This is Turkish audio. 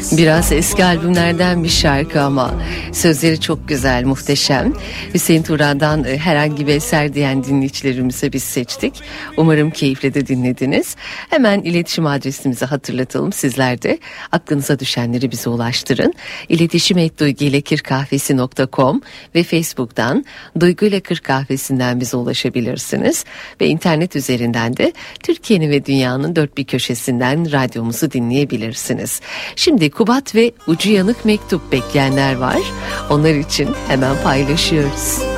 Biraz eski albümlerden bir şarkı ama sözleri çok güzel, muhteşem. Hüseyin Turan'dan herhangi bir eser diyen dinleyicilerimize biz seçtik. Umarım keyifle de dinlediniz. Hemen iletişim adresimizi hatırlatalım. Sizler de aklınıza düşenleri bize ulaştırın. iletişim@duyguyla-kirkahvesi.com ve Facebook'tan Duygu ile Kır Kahvesi'nden bize ulaşabilirsiniz. Ve internet üzerinden de Türkiye'nin ve dünyanın dört bir köşesinden radyomuzu dinleyebilirsiniz. Şimdi Kubat ve Ucu Yanık Mektup bekleyenler var. Onlar için hemen paylaşıyoruz.